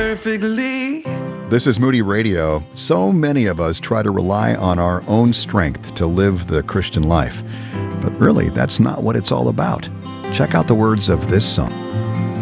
perfectly. This is Moody Radio. So many of us try to rely on our own strength to live the Christian life. But really, that's not what it's all about. Check out the words of this song.